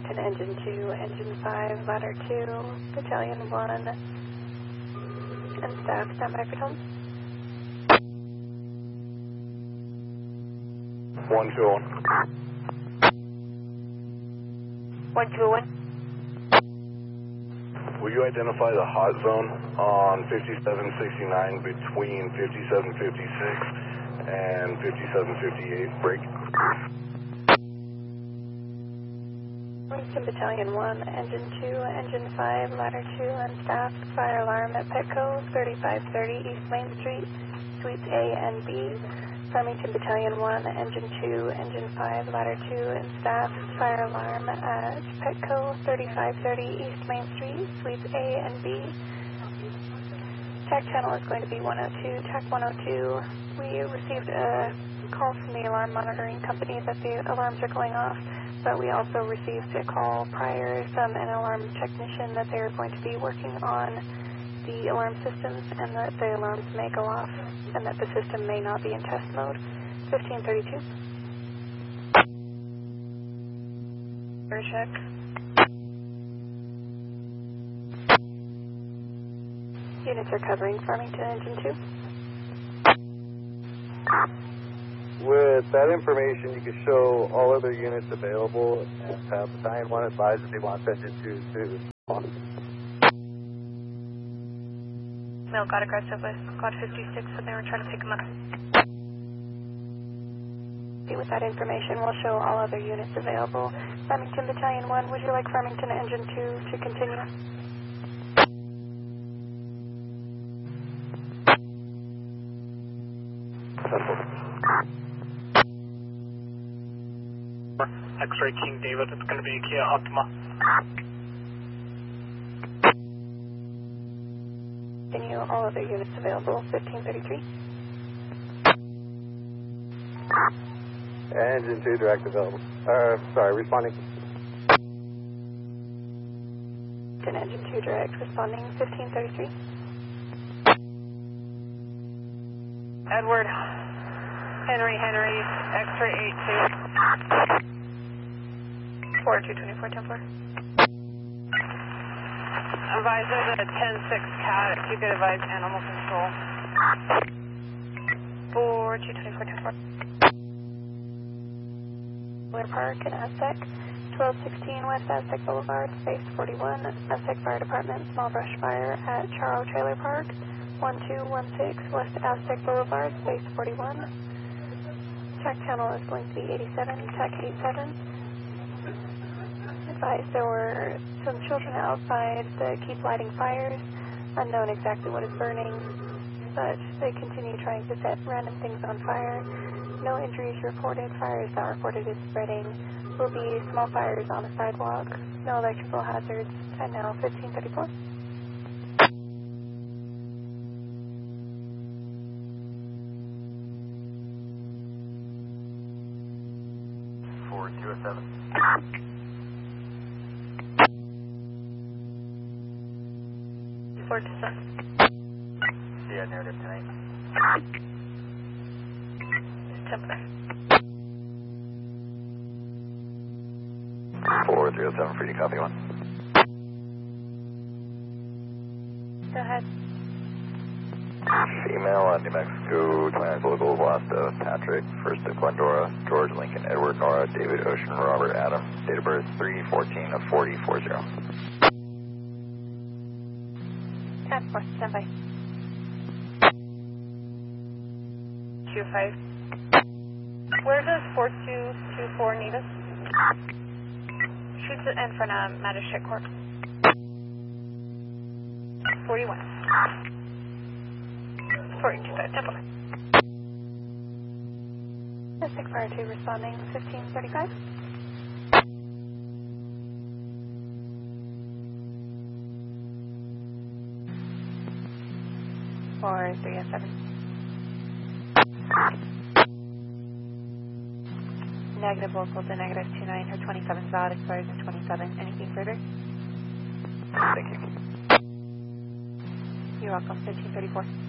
Farmington Engine 2, Engine 5, Ladder 2, Battalion 1, and staff stand by for tone. 121. 121. Will you identify the hot zone on 5769 between 5756 and 5758? Break. Farmington Battalion 1, Engine 2, Engine 5, Ladder 2, and staff, fire alarm at Petco, 3530 East Main Street, Suites A and B. Farmington Battalion 1, Engine 2, Engine 5, Ladder 2, and staff, fire alarm at Petco, 3530 East Main Street, Suites A and B. TAC channel is going to be 102, TAC 102. We received a call from the alarm monitoring company that the alarms are going off, but we also received a call prior from an alarm technician that they are going to be working on the alarm systems and that the alarms may go off and that the system may not be in test mode. 1532. Air check. Units are covering Farmington Engine 2. With that information, you can show all other units available and have Battalion 1 advise if they want Engine 2 to respond. Male got aggressive with Squad 56 when they were trying to pick him up. With that information, we'll show all other units available. Farmington Battalion 1, would you like Farmington Engine 2 to continue? X-Ray King David, it's going to be Kia Optima. Continue, all other units available, 1533. Engine 2 direct available. Responding. Engine 2 direct responding, 1533. Edward, Henry, X-Ray 82. 4224, 10-4. Advise there's a 10-6 cat, if you could advise animal control. 4224, 10-4. Miller Park and Aztec, 1216 West Aztec Boulevard, Space 41, Aztec Fire Department, small brush fire at Charro Trailer Park, 1216 West Aztec Boulevard, Space 41. TAC channel is going to be 87, TAC 87. Advise there were some children outside that keep lighting fires, unknown exactly what is burning, but they continue trying to set random things on fire. No injuries reported, fire is not reported as spreading. Will be small fires on the sidewalk, no electrical hazards, and now 1534. Yeah, narrative tonight. Templar. 4307, free to copy 1. Go ahead. Female on New Mexico, 29 local, lost Patrick, first of Glendora, George, Lincoln, Edward, Nora, David, Ocean, Robert, Adam, date of birth 3/14 of 4040. Task Force, stand by. 25. Where does 4224 need us? Shoots in front of Magistrate Court. 41. 4225, Temple. Aztec Fire 2 responding, 1535. 4307. Negative local to negative 29, her 27 valid expires in 27. Anything further? Thank you. You're welcome, 1534.